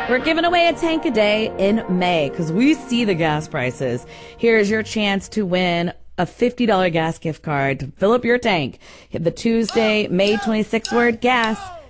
We're giving away a tank a day in May because we see the gas prices. Here's your chance to win a $50 gas gift card to fill up your tank. Hit the Tuesday, May 26th word gas